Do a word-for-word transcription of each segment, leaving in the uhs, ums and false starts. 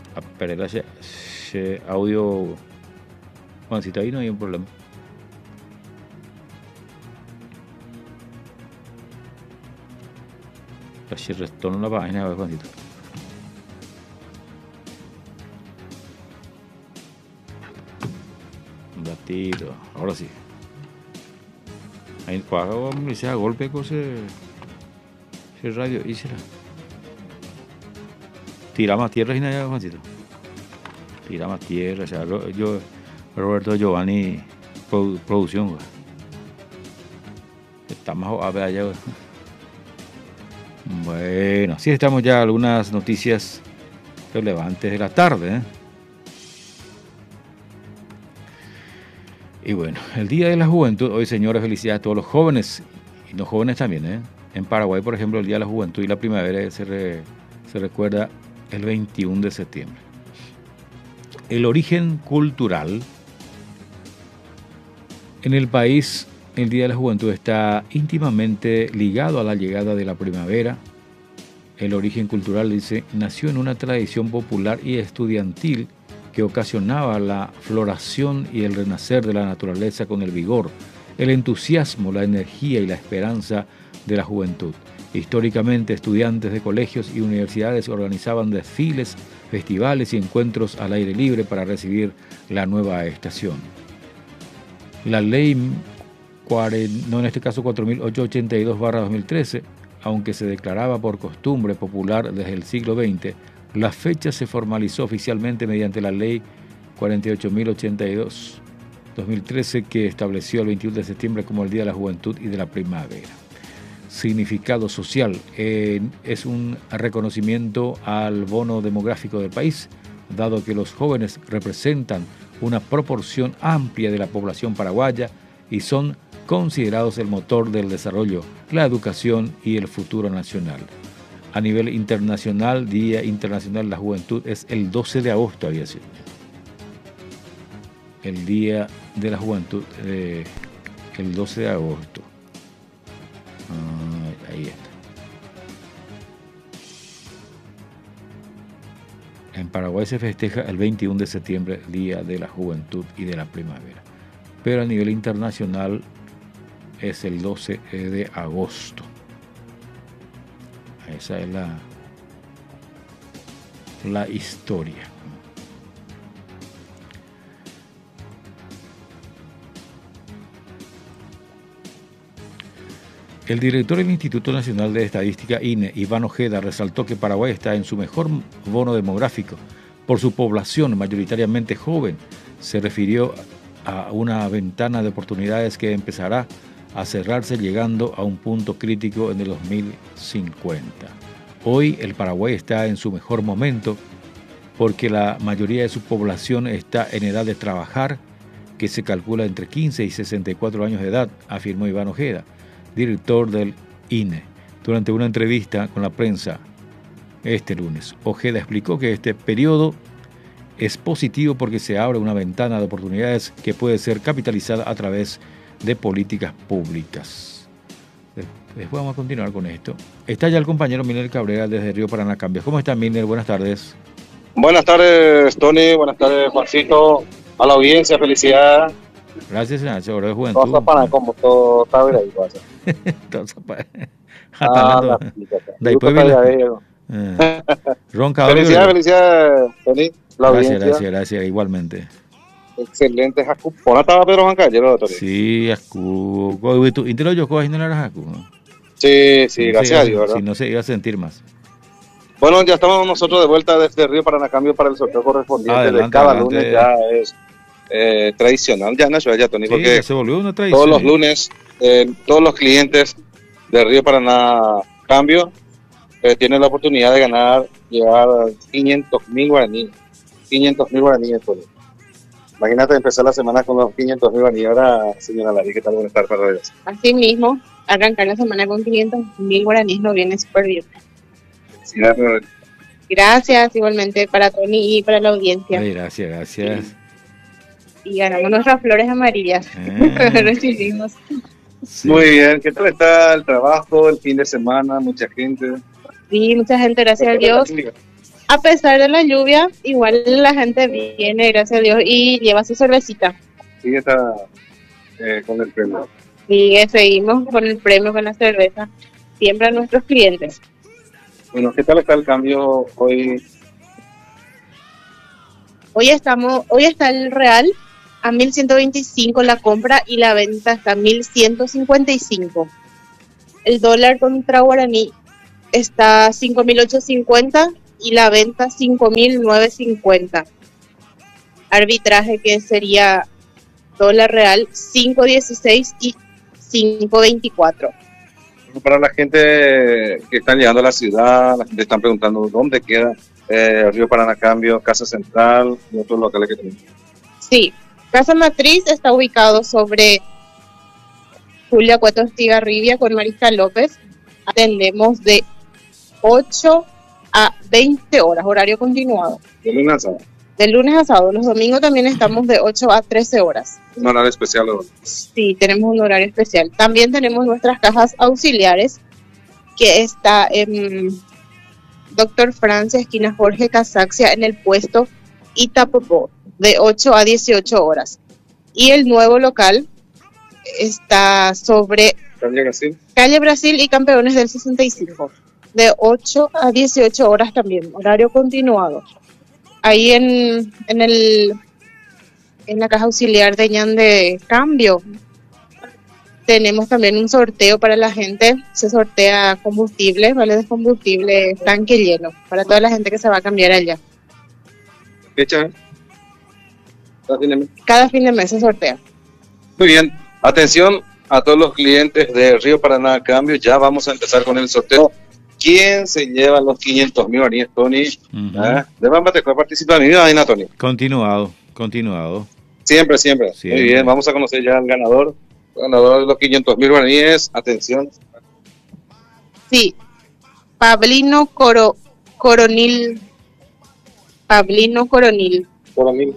a perder ese, ese audio. Juancito, ahí no hay un problema. Si retorno la página, a ver, Juancito. Un ratito, ahora sí. Ahí cuaga, me dice a golpe con ese, ese radio, y será. Tira más tierra y nada, Juancito. Tira más tierra, o sea, yo, Roberto Giovanni, produ, producción, güey. Está más a ver allá, güey. Bueno, así estamos ya algunas noticias relevantes de la tarde, ¿eh? Y bueno, el Día de la Juventud, hoy, señores, felicidades a todos los jóvenes, y no jóvenes también, ¿eh? En Paraguay, por ejemplo, el Día de la Juventud y la Primavera se, re, se recuerda el veintiuno de septiembre. El origen cultural. En el país, el Día de la Juventud está íntimamente ligado a la llegada de la primavera. El origen cultural, dice, nació en una tradición popular y estudiantil que ocasionaba la floración y el renacer de la naturaleza con el vigor, el entusiasmo, la energía y la esperanza de la juventud. Históricamente, estudiantes de colegios y universidades organizaban desfiles, festivales y encuentros al aire libre para recibir la nueva estación. La ley, no en este caso cuatro mil ochocientos ochenta y dos barra dos mil trece, aunque se declaraba por costumbre popular desde el siglo veinte, la fecha se formalizó oficialmente mediante la ley cuarenta y ocho mil ochenta y dos barra dos mil trece, que estableció el veintiuno de septiembre como el Día de la Juventud y de la Primavera. Significado social, eh, es un reconocimiento al bono demográfico del país, dado que los jóvenes representan una proporción amplia de la población paraguaya y son considerados el motor del desarrollo, la educación y el futuro nacional. A nivel internacional, Día Internacional de la Juventud es el doce de agosto, había sido. El Día de la Juventud, eh, el doce de agosto. Ah, ahí está. En Paraguay se festeja el veintiuno de septiembre, Día de la Juventud y de la Primavera. Pero a nivel internacional es el doce de agosto. Esa es la, la historia. El director del Instituto Nacional de Estadística, I N E, Iván Ojeda, resaltó que Paraguay está en su mejor bono demográfico por su población mayoritariamente joven. Se refirió a una ventana de oportunidades que empezará a cerrarse llegando a un punto crítico en el dos mil cincuenta. Hoy el Paraguay está en su mejor momento porque la mayoría de su población está en edad de trabajar, que se calcula entre quince y sesenta y cuatro años de edad, afirmó Iván Ojeda, director del I N E, durante una entrevista con la prensa este lunes. Ojeda explicó que este periodo es positivo porque se abre una ventana de oportunidades que puede ser capitalizada a través de políticas públicas. Después vamos a continuar con esto. Está ya el compañero Miner Cabrera desde Río Paraná Cambios. ¿Cómo está, Miner? Buenas tardes. Buenas tardes, Tony. Buenas tardes, Juancito. A la audiencia, felicidades. Gracias, Nacho. Hora de juventud. Todos para como todo está bien ahí, pasa. Todos para. Ah, después viene. Ronca. Felicidades, felicidades, Tony. La gracias, audiencia. gracias, gracias. Igualmente. Excelente, Jacu. ¿Por dónde estaba Pedro Jancayero, doctor? Sí, Jacu. ¿Y te lo yo coges y no le harás Jacu? Sí, sí, si gracias no a Dios, ¿verdad? Si no se iba a sentir más. Bueno, ya estamos nosotros de vuelta desde Río Paraná Cambio para el sorteo correspondiente adelante, de cada adelante. Lunes. Ya es eh, tradicional, ya, Nacho, ya, Tony, sí, porque ya se volvió una tradición. Todos los lunes, eh, todos los clientes de Río Paraná Cambio eh, tienen la oportunidad de ganar, llevar quinientos mil guaraníes. quinientos mil guaraníes, Tony. Imagínate empezar la semana con los quinientos mil guaraníes. Ahora, señora Lari, ¿qué tal? Buenas tardes para ustedes. Así mismo, arrancar la semana con quinientos mil guaraníes no viene súper bien. Sí, pero... Gracias, igualmente para Tony y para la audiencia. Ay, gracias, gracias. Y, y ganamos nuestras flores amarillas. Eh. Recibimos. Sí. Muy bien, ¿qué tal está el trabajo, el fin de semana? Mucha gente. Sí, mucha gente, gracias a Dios. A pesar de la lluvia, igual la gente viene, gracias a Dios, y lleva su cervecita. Sí, está eh, con el premio. Y seguimos con el premio, con la cerveza, siempre a nuestros clientes. Bueno, ¿qué tal está el cambio hoy? Hoy estamos, hoy está el real a mil ciento veinticinco la compra y la venta está a mil ciento cincuenta y cinco. El dólar contra guaraní está a cinco mil ochocientos cincuenta y la venta cinco mil novecientos cincuenta. Arbitraje que sería dólar real cinco dieciséis y cinco veinticuatro. Para la gente que están llegando a la ciudad, la gente está preguntando dónde queda eh, Río Paraná Cambio, Casa Central y otros locales que tenemos. Sí, Casa Matriz está ubicado sobre Julia Cueto Estigarribia con Marista López. Atendemos de ocho a veinte horas, horario continuado. ¿De lunes a sábado? De lunes a sábado. Los domingos también estamos de ocho a trece horas. ¿Un horario especial? ¿O? Sí, tenemos un horario especial. También tenemos nuestras cajas auxiliares, que está en Doctor Francia, esquina Jorge Casaxia, en el puesto Itapopó, de ocho a dieciocho horas. Y el nuevo local está sobre Calle Brasil. Calle Brasil y Campeones del sesenta y cinco, de ocho a dieciocho horas también, horario continuado. Ahí en, en el en la caja auxiliar de Ñan de Cambio tenemos también un sorteo para la gente. Se sortea combustible, vale de combustible, tanque lleno, para toda la gente que se va a cambiar allá. ¿Fecha? Cada fin de mes se sortea. Muy bien, atención a todos los clientes de Río Paraná Cambio, ya vamos a empezar con el sorteo. ¿Quién se lleva los quinientos mil guaraníes, Tony? Uh-huh. ¿Ah? ¿De Bamba te participar en mi vida, Tony? Continuado, continuado. Siempre, siempre, siempre. Muy bien, vamos a conocer ya al ganador. Ganador de los quinientos mil guaraníes. Atención. Sí, Pablino Coro, Coronil. Pablino Coronil. Coronil.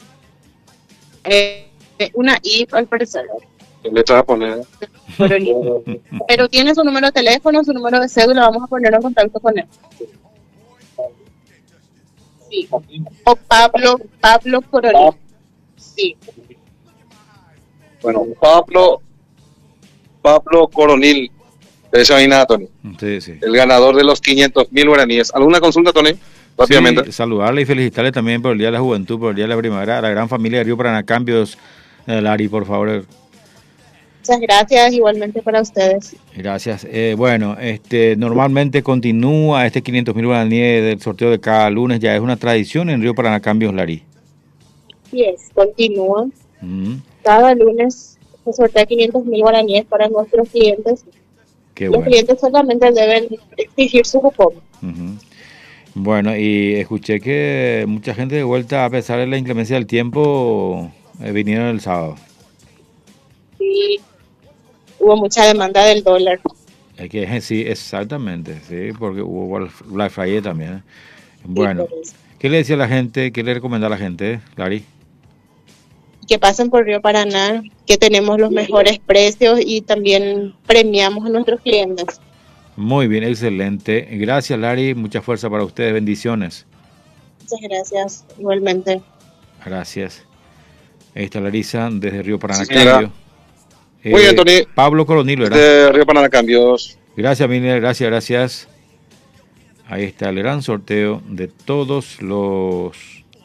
Eh, una I al parecer. Letra japonesa. Coronil. Pero tiene su número de teléfono, su número de cédula, vamos a poner en contacto con él. Sí. O Pablo, Pablo Coronil. Sí. Bueno, Pablo, Pablo Coronil, eso ahí nada, Tony. Sí, sí. El ganador de los quinientos mil guaraníes. ¿Alguna consulta, Tony? Rápidamente. Sí, saludarle y felicitarle también por el Día de la Juventud, por el Día de la Primavera, a la gran familia de Río Paraná Cambios. Eh, Lari, por favor. Muchas gracias, igualmente para ustedes. Gracias. Eh, bueno, este normalmente continúa este quinientos mil guaraníes del sorteo de cada lunes, ya es una tradición en Río Paraná Cambios, Lari. Sí, es, continúa. Uh-huh. Cada lunes se sortea quinientos mil guaraníes para nuestros clientes. Qué Los bueno. clientes solamente deben exigir su cupón. Uh-huh. Bueno, y escuché que mucha gente de vuelta, a pesar de la inclemencia del tiempo, eh, vinieron el sábado. Sí, hubo mucha demanda del dólar. Es que sí, exactamente, sí, porque hubo Black Friday también. ¿eh? Bueno, sí, ¿qué le decía a la gente, qué le recomienda a la gente, Lari? Que pasen por Río Paraná, que tenemos los mejores precios y también premiamos a nuestros clientes. Muy bien, excelente. Gracias, Lari. Mucha fuerza para ustedes. Bendiciones. Muchas gracias, igualmente. Gracias. Ahí está Larisa, desde Río Paraná Sí, Cambio. Eh, Muy bien, Tony. Pablo Coronil, ¿verdad? De Río Paraná Cambios. Gracias, Miner. Gracias, gracias. Ahí está el gran sorteo de todos los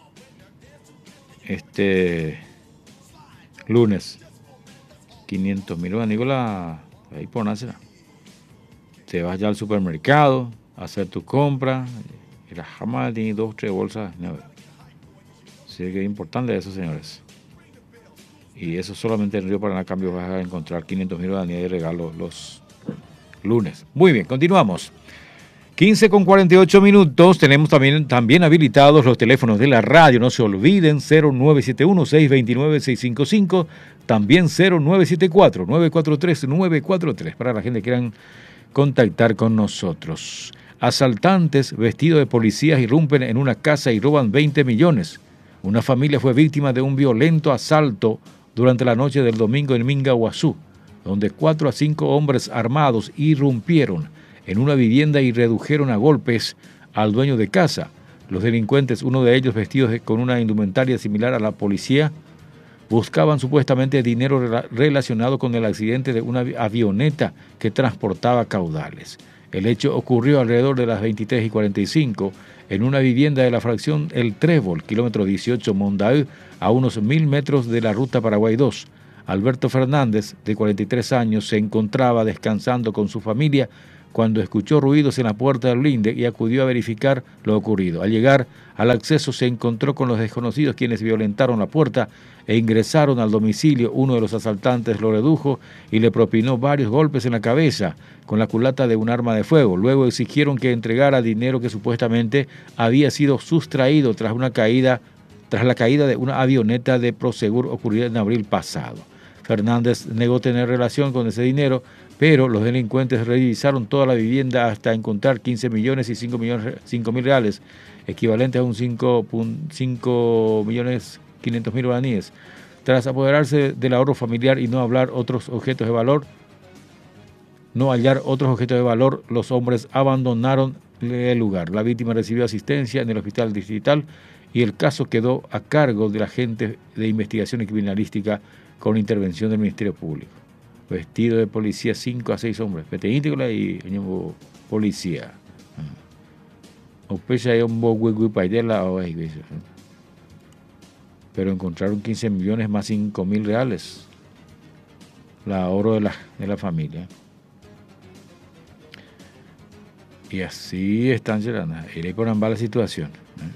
este lunes. quinientos mil. Bueno, Nicolás, ahí por nacer. Te vas ya al supermercado a hacer tu compra y la jamás tiene dos, tres bolsas. No. Sí que es importante eso, señores. Y eso solamente en Río Paraná Cambio vas a encontrar quinientos mil guaraníes de regalo los lunes. Muy bien, continuamos. quince con cuarenta y ocho minutos. Tenemos también, también habilitados los teléfonos de la radio. No se olviden, cero nueve siete uno, seis dos nueve, seis cinco cinco. También cero nueve siete cuatro, nueve cuatro tres, nueve cuatro tres. Para la gente que quieran contactar con nosotros. Asaltantes vestidos de policías irrumpen en una casa y roban veinte millones. Una familia fue víctima de un violento asalto durante la noche del domingo en Mingaguazú, donde cuatro a cinco hombres armados irrumpieron en una vivienda y redujeron a golpes al dueño de casa. Los delincuentes, uno de ellos vestidos de, con una indumentaria similar a la policía, buscaban supuestamente dinero rela relacionado con el accidente de una avioneta que transportaba caudales. El hecho ocurrió alrededor de las veintitrés y cuarenta y cinco en una vivienda de la fracción El Trébol, kilómetro dieciocho Mondaú, a unos mil metros de la ruta Paraguay dos. Alberto Fernández, de cuarenta y tres años, se encontraba descansando con su familia cuando escuchó ruidos en la puerta del blinde y acudió a verificar lo ocurrido. Al llegar al acceso se encontró con los desconocidos, quienes violentaron la puerta e ingresaron al domicilio. Uno de los asaltantes lo redujo y le propinó varios golpes en la cabeza con la culata de un arma de fuego. Luego exigieron que entregara dinero que supuestamente había sido sustraído tras una caída, tras la caída de una avioneta de Prosegur ocurrida en abril pasado. Fernández negó tener relación con ese dinero, pero los delincuentes revisaron toda la vivienda hasta encontrar quince millones y cinco mil reales, equivalentes a un cinco millones quinientos mil guaraníes. Tras apoderarse del ahorro familiar y no hablar otros objetos de valor, no hallar otros objetos de valor, los hombres abandonaron el lugar. La víctima recibió asistencia en el hospital distrital y el caso quedó a cargo del agente de investigación y criminalística con intervención del Ministerio Público. Vestido de policía, cinco a seis hombres, peteínticola y policía. Pero encontraron quince millones más cinco mil reales. La ahorro de la, de la familia. Y así están llegando. Él y por ambas la situación.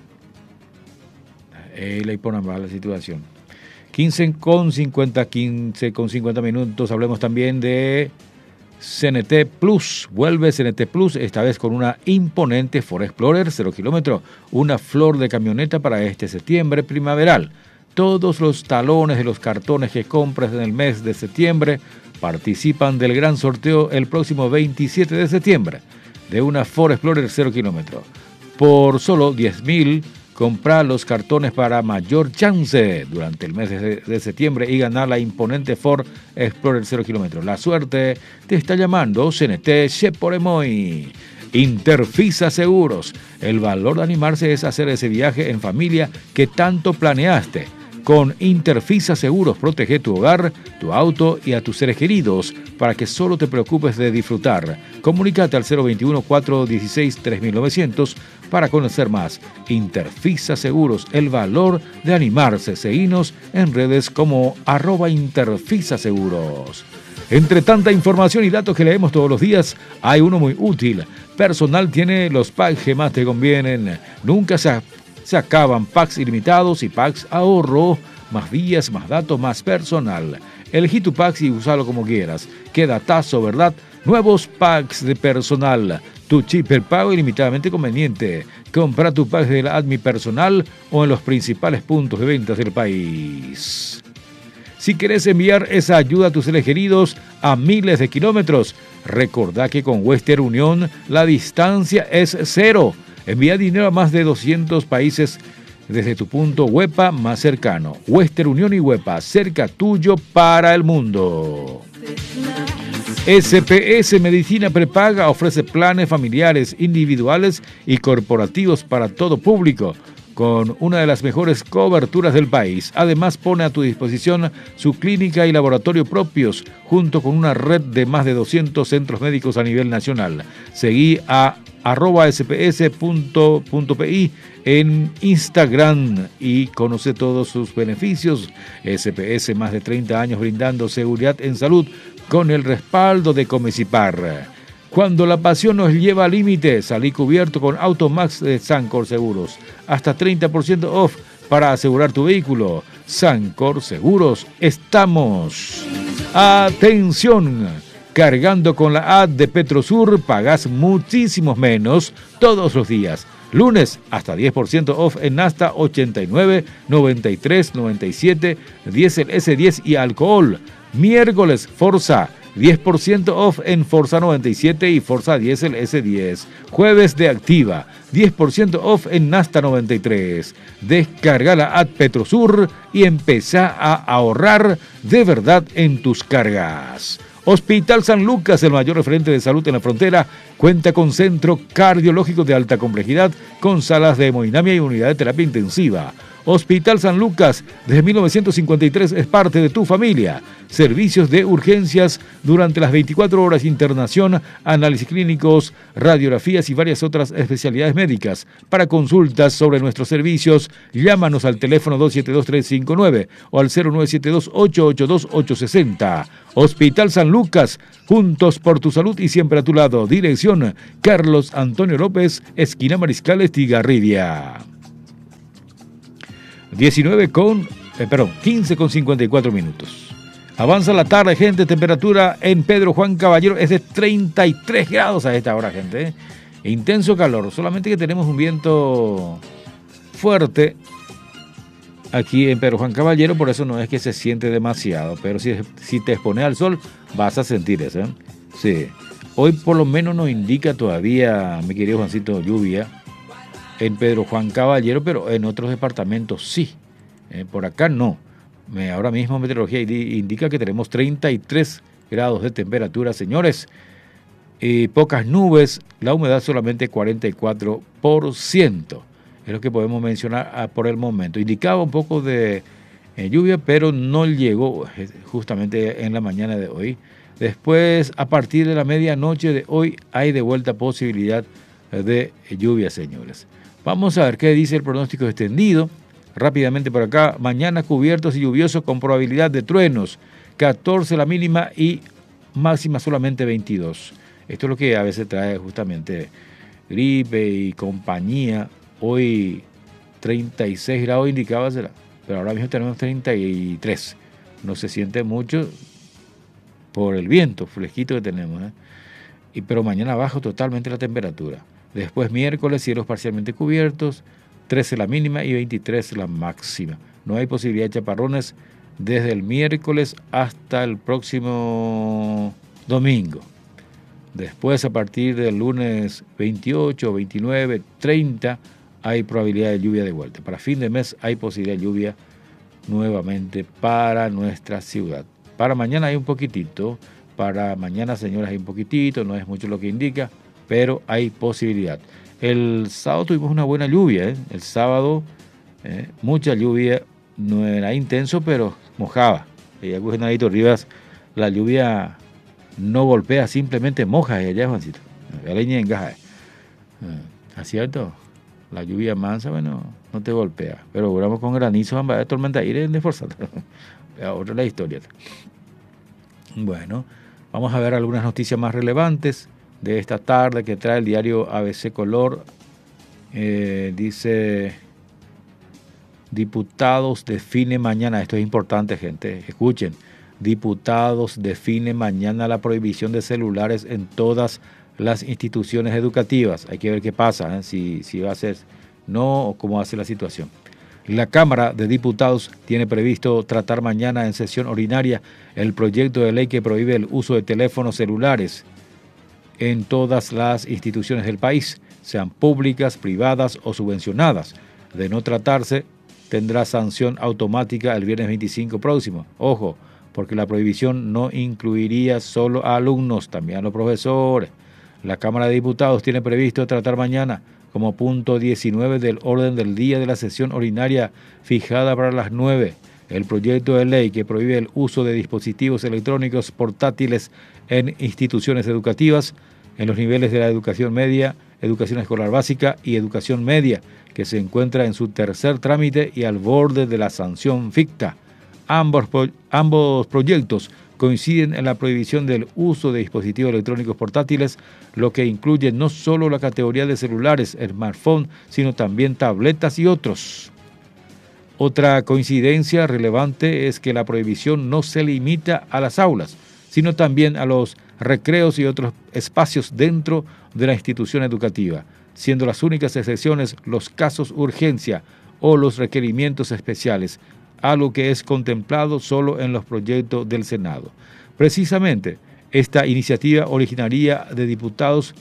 Él y por ambas la situación. quince con cincuenta, quince con cincuenta minutos. Hablemos también de C N T Plus. Vuelve C N T Plus, esta vez con una imponente Ford Explorer cero kilómetros, una flor de camioneta para este septiembre primaveral. Todos los talones de los cartones que compras en el mes de septiembre participan del gran sorteo el próximo veintisiete de septiembre de una Ford Explorer cero kilómetros. Por solo diez mil, comprar los cartones para mayor chance durante el mes de, de septiembre y ganar la imponente Ford Explorer cero kilómetros. La suerte te está llamando. C N T Cheporemoy. Interfisa Seguros. El valor de animarse es hacer ese viaje en familia que tanto planeaste. Con Interfisa Seguros protege tu hogar, tu auto y a tus seres queridos para que solo te preocupes de disfrutar. Comunícate al cero veintiuno, cuatrocientos dieciséis, tres mil novecientos para conocer más. Interfisa Seguros, el valor de animarse. Seguinos en redes como arroba Interfisa Seguros. Entre tanta información y datos que leemos todos los días, hay uno muy útil. Personal tiene los packs que más te convienen. Nunca se Se acaban packs ilimitados y packs ahorro, más días, más datos, más personal. Elegí tu pack y usalo como quieras. Qué datazo, ¿verdad? Nuevos packs de personal. Tu chip pago ilimitadamente conveniente. Compra tu pack de la Admi Personal o en los principales puntos de ventas del país. Si querés enviar esa ayuda a tus seres queridos a miles de kilómetros, recordá que con Western Union la distancia es cero. Envía dinero a más de doscientos países desde tu punto WEPA más cercano. Western Union y WEPA, cerca tuyo para el mundo. S P S Medicina Prepaga ofrece planes familiares, individuales y corporativos para todo público, con una de las mejores coberturas del país. Además, pone a tu disposición su clínica y laboratorio propios, junto con una red de más de doscientos centros médicos a nivel nacional. Seguí a arroba sps punto pi en Instagram y conoce todos sus beneficios. S P S, más de treinta años brindando seguridad en salud con el respaldo de Comecipar. Cuando la pasión nos lleva al límite, salí cubierto con Automax de Sancor Seguros. Hasta treinta por ciento off para asegurar tu vehículo. Sancor Seguros, estamos. ¡Atención! Cargando con la A D de Petrosur, pagas muchísimos menos todos los días. Lunes, hasta diez por ciento off en Nasta ochenta y nueve, noventa y tres, noventa y siete, diésel ese diez y alcohol. Miércoles, Forza, diez por ciento off en Forza noventa y siete y Forza Diesel ese diez. Jueves de Activa, diez por ciento off en Nasta noventa y tres. Descarga la A D Petrosur y empezá a ahorrar de verdad en tus cargas. Hospital San Lucas, el mayor referente de salud en la frontera, cuenta con centro cardiológico de alta complejidad, con salas de hemodinamia y unidad de terapia intensiva. Hospital San Lucas, desde mil novecientos cincuenta y tres, es parte de tu familia. Servicios de urgencias durante las veinticuatro horas, internación, análisis clínicos, radiografías y varias otras especialidades médicas. Para consultas sobre nuestros servicios, llámanos al teléfono dos siete dos, tres cinco nueve o al cero nueve siete dos, ocho ocho dos, ocho seis cero. Hospital San Lucas, juntos por tu salud y siempre a tu lado. Dirección Carlos Antonio López, esquina Mariscal Estigarribia. diecinueve con, eh, perdón, quince con cincuenta y cuatro minutos. Avanza la tarde, gente. Temperatura en Pedro Juan Caballero es de treinta y tres grados a esta hora, gente. ¿eh? Intenso calor, solamente que tenemos un viento fuerte aquí en Pedro Juan Caballero, por eso no es que se siente demasiado, pero si, si te expones al sol vas a sentir eso. ¿eh? Sí. Hoy por lo menos nos indica todavía, mi querido Juancito, lluvia en Pedro Juan Caballero, pero en otros departamentos sí. Eh, por acá no. Eh, ahora mismo meteorología indica que tenemos treinta y tres grados de temperatura, señores. Y pocas nubes, la humedad solamente cuarenta y cuatro por ciento. Es lo que podemos mencionar ah, por el momento. Indicaba un poco de eh, lluvia, pero no llegó eh, justamente en la mañana de hoy. Después, a partir de la medianoche de hoy, hay de vuelta posibilidad eh, de lluvia, señores. Vamos a ver qué dice el pronóstico extendido. Rápidamente por acá, mañana cubiertos y lluviosos con probabilidad de truenos, catorce la mínima y máxima solamente veintidós. Esto es lo que a veces trae justamente gripe y compañía. Hoy treinta y seis grados indicaba, pero ahora mismo tenemos treinta y tres. No se siente mucho por el viento fresquito que tenemos, ¿eh? Y, pero mañana baja totalmente la temperatura. Después miércoles, cielos parcialmente cubiertos, trece la mínima y veintitrés la máxima. No hay posibilidad de chaparrones desde el miércoles hasta el próximo domingo. Después, a partir del lunes veintiocho, veintinueve, treinta, hay probabilidad de lluvia de vuelta. Para fin de mes hay posibilidad de lluvia nuevamente para nuestra ciudad. Para mañana hay un poquitito. Para mañana, señores, hay un poquitito. No es mucho lo que indica, pero hay posibilidad. El sábado tuvimos una buena lluvia, ¿eh? El sábado, eh, mucha lluvia, no era intenso, pero mojaba. Y allá, Nadito Rivas, la lluvia no golpea, simplemente moja allá, Juancito. La leña engaja. Eh. ¿Es cierto? La lluvia mansa, bueno, no te golpea. Pero duramos con granizo, ambas de tormenta aire de fuerza. Otra la historia. Bueno, vamos a ver algunas noticias más relevantes de esta tarde que trae el diario A B C Color. Eh, dice, diputados define mañana, esto es importante, gente, escuchen, diputados define mañana la prohibición de celulares en todas las instituciones educativas. Hay que ver qué pasa, ¿eh? si, si va a ser no o cómo va a ser la situación. La Cámara de Diputados tiene previsto tratar mañana en sesión ordinaria el proyecto de ley que prohíbe el uso de teléfonos celulares en todas las instituciones del país, sean públicas, privadas o subvencionadas. De no tratarse, tendrá sanción automática el viernes veinticinco próximo. Ojo, porque la prohibición no incluiría solo a alumnos, también a los profesores. La Cámara de Diputados tiene previsto tratar mañana como punto diecinueve del orden del día de la sesión ordinaria fijada para las nueve, el proyecto de ley que prohíbe el uso de dispositivos electrónicos portátiles en instituciones educativas, en los niveles de la educación media, educación escolar básica y educación media, que se encuentra en su tercer trámite y al borde de la sanción ficta. Ambos, ambos proyectos coinciden en la prohibición del uso de dispositivos electrónicos portátiles, lo que incluye no solo la categoría de celulares, smartphone, sino también tabletas y otros. Otra coincidencia relevante es que la prohibición no se limita a las aulas, sino también a los recreos y otros espacios dentro de la institución educativa, siendo las únicas excepciones los casos urgencia o los requerimientos especiales, algo que es contemplado solo en los proyectos del Senado. Precisamente, esta iniciativa originaria de diputados,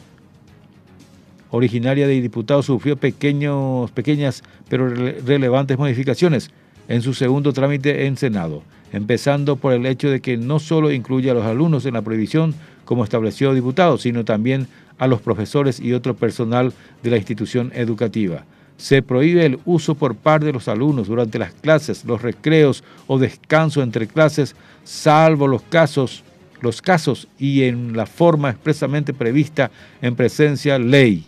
originaria de diputados sufrió pequeños, pequeñas pero rele- relevantes modificaciones en su segundo trámite en Senado, empezando por el hecho de que no solo incluye a los alumnos en la prohibición, como estableció diputados, sino también a los profesores y otro personal de la institución educativa. Se prohíbe el uso por parte de los alumnos durante las clases, los recreos o descanso entre clases, salvo los casos, los casos y en la forma expresamente prevista en presencia ley,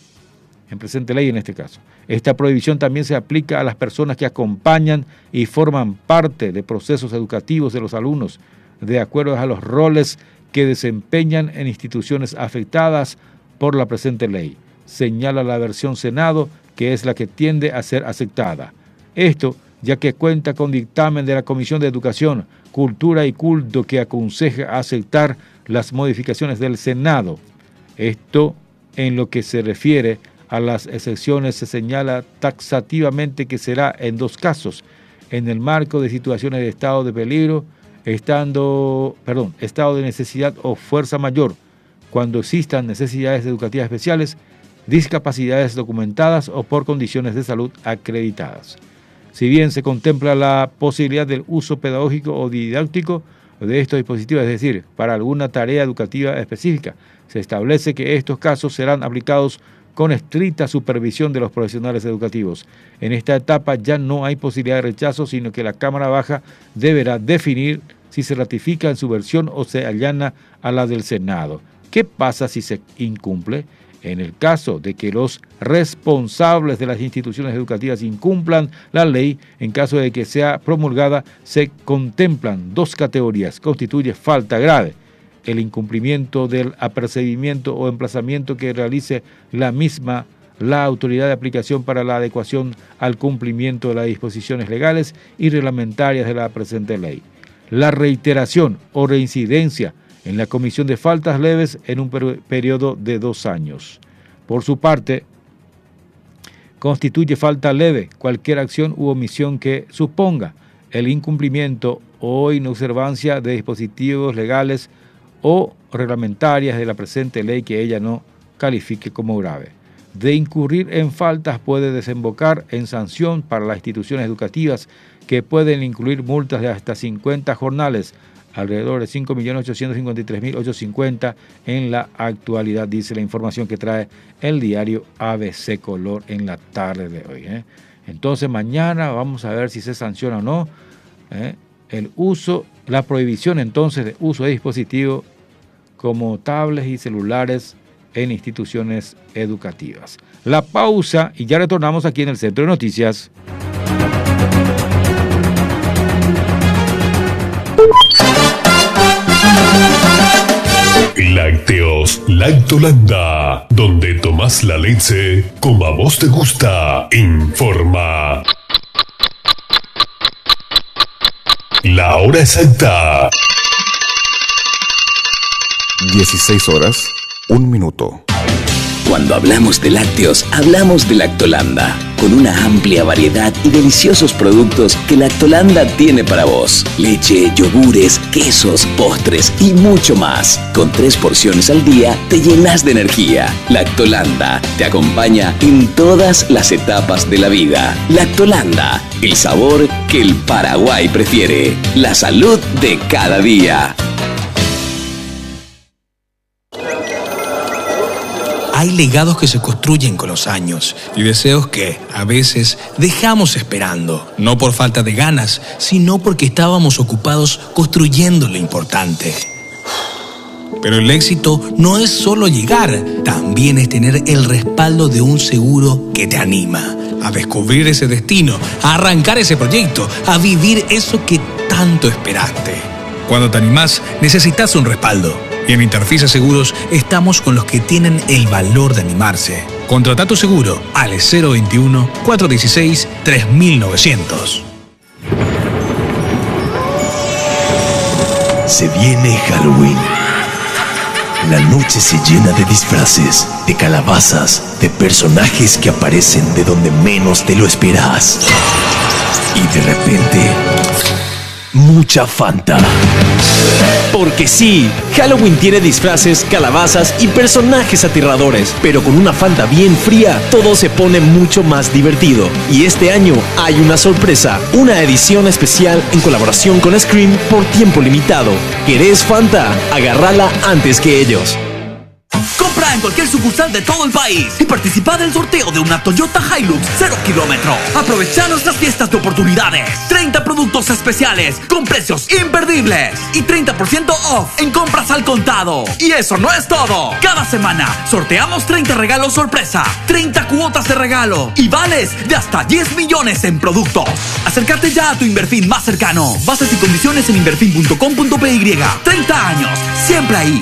en presente ley en este caso. Esta prohibición también se aplica a las personas que acompañan y forman parte de procesos educativos de los alumnos, de acuerdo a los roles que desempeñan en instituciones afectadas por la presente ley, señala la versión Senado, que es la que tiende a ser aceptada. Esto ya que cuenta con dictamen de la Comisión de Educación, Cultura y Culto que aconseja aceptar las modificaciones del Senado. Esto en lo que se refiere a las excepciones se señala taxativamente que será en dos casos, en el marco de situaciones de estado de peligro, estando, perdón, estado de necesidad o fuerza mayor, cuando existan necesidades educativas especiales, discapacidades documentadas o por condiciones de salud acreditadas. Si bien se contempla la posibilidad del uso pedagógico o didáctico de estos dispositivos, es decir, para alguna tarea educativa específica, se establece que estos casos serán aplicados con estricta supervisión de los profesionales educativos. En esta etapa ya no hay posibilidad de rechazo, sino que la Cámara Baja deberá definir si se ratifica en su versión o se allana a la del Senado. ¿Qué pasa si se incumple? En el caso de que los responsables de las instituciones educativas incumplan la ley, en caso de que sea promulgada, se contemplan dos categorías. Constituye falta grave el incumplimiento del apercibimiento o emplazamiento que realice la misma la autoridad de aplicación para la adecuación al cumplimiento de las disposiciones legales y reglamentarias de la presente ley. La reiteración o reincidencia en la comisión de faltas leves en un per- periodo de dos años. Por su parte, constituye falta leve cualquier acción u omisión que suponga el incumplimiento o inobservancia de dispositivos legales o reglamentarias de la presente ley que ella no califique como grave. De incurrir en faltas puede desembocar en sanción para las instituciones educativas que pueden incluir multas de hasta cincuenta jornales, alrededor de cinco millones ochocientos cincuenta y tres mil ochocientos cincuenta en la actualidad, dice la información que trae el diario A B C Color en la tarde de hoy. ¿eh? Entonces mañana vamos a ver si se sanciona o no ¿eh? el uso, la prohibición entonces de uso de dispositivos como tablets y celulares en instituciones educativas. La pausa y ya retornamos aquí en el Centro de Noticias. Lácteos Lactolanda, donde tomás la leche como a vos te gusta, informa. La hora exacta. dieciséis horas, un minuto. Cuando hablamos de lácteos, hablamos de Lactolanda, con una amplia variedad y deliciosos productos que Lactolanda tiene para vos. Leche, yogures, quesos, postres y mucho más. Con tres porciones al día te llenas de energía. Lactolanda te acompaña en todas las etapas de la vida. Lactolanda, el sabor que el Paraguay prefiere. La salud de cada día. Hay legados que se construyen con los años y deseos que, a veces, dejamos esperando, no por falta de ganas, sino porque estábamos ocupados construyendo lo importante. Pero el éxito no es solo llegar, también es tener el respaldo de un seguro que te anima a descubrir ese destino, a arrancar ese proyecto, a vivir eso que tanto esperaste. Cuando te animás, necesitas un respaldo. Y en Interfisa Seguros estamos con los que tienen el valor de animarse. Contrata tu seguro al cero veintiuno, cuatrocientos dieciséis, tres mil novecientos. Se viene Halloween. La noche se llena de disfraces, de calabazas, de personajes que aparecen de donde menos te lo esperas. Y de repente, mucha Fanta. Porque sí, Halloween tiene disfraces, calabazas y personajes aterradores, pero con una Fanta bien fría, todo se pone mucho más divertido. Y este año hay una sorpresa, una edición especial en colaboración con Scream por tiempo limitado. ¿Querés Fanta? Agárrala antes que ellos. Compra en cualquier sucursal de todo el país y participa del sorteo de una Toyota Hilux cero kilómetro. Aprovecha nuestras fiestas de oportunidades. treinta productos especiales con precios imperdibles y treinta por ciento off en compras al contado. Y eso no es todo. Cada semana sorteamos treinta regalos sorpresa, treinta cuotas de regalo y vales de hasta diez millones en productos. Acércate ya a tu Inverfin más cercano. Bases y condiciones en inverfin punto com punto p y. treinta años, siempre ahí.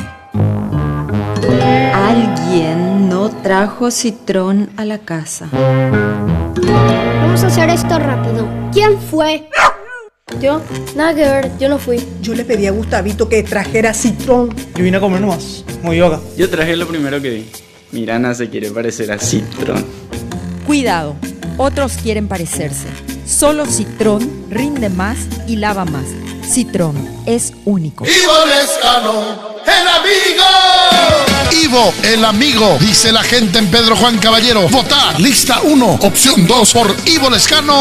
Alguien no trajo citrón a la casa. Vamos a hacer esto rápido. ¿Quién fue? Yo, nada que ver, yo no fui. Yo le pedí a Gustavito que trajera citrón. Yo vine a comer nomás, como yoga. Yo traje lo primero que vi. Mirana se quiere parecer a Citrón. Cuidado, otros quieren parecerse. Solo Citrón rinde más y lava más. Citrón es único. Ivo Lescano, el amigo. Ivo, el amigo, dice la gente en Pedro Juan Caballero. Votar, lista uno, opción dos por Ivo Lescano.